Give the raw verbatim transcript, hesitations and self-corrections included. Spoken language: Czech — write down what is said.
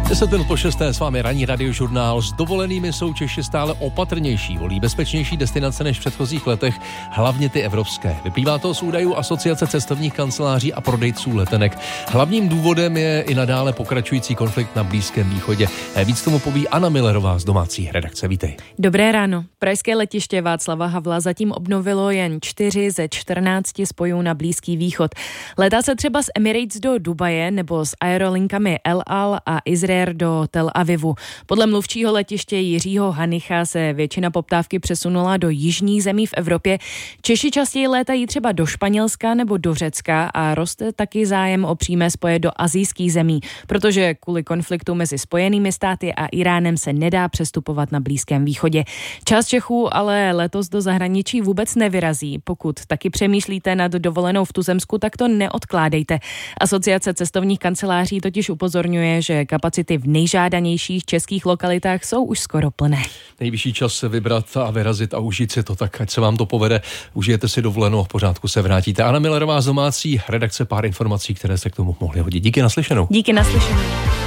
deset minut po šesté s vámi ranní radiožurnál. S dovolenými jsou Češi stále opatrnější, volí bezpečnější destinace než v předchozích letech, hlavně ty evropské. Vyplývá to z údajů Asociace cestovních kanceláří a prodejců letenek. Hlavním důvodem je i nadále pokračující konflikt na Blízkém východě. Víc tomu poví Anna Millerová z domácí redakce. Vítej. Dobré ráno. Pražské letiště Václava Havla zatím obnovilo jen čtyři ze čtrnácti spojů na Blízký východ. Letá se třeba z Emirates do Dubaje nebo s aerolinkami El Al a Izrael do Tel Avivu. Podle mluvčího letiště Jiřího Hanicha se většina poptávky přesunula do jižních zemí v Evropě. Češi častěji létají třeba do Španělska nebo do Řecka a roste taky zájem o přímé spoje do asijských zemí, protože kvůli konfliktu mezi Spojenými státy a Iránem se nedá přestupovat na Blízkém východě. Část Čechů ale letos do zahraničí vůbec nevyrazí. Pokud taky přemýšlíte nad dovolenou v tuzemsku, tak to neodkládejte. Asociace cestovních kanceláří totiž upozorňuje, že kapacity v nejžádanějších českých lokalitách jsou už skoro plné. Nejvyšší čas se vybrat a vyrazit a užít si to, tak ať se vám to povede. Užijete si dovolenou, v pořádku se vrátíte. Anna Millerová z domácí redakce, pár informací, které se k tomu mohly hodit. Díky naslyšenou. Díky naslyšenou.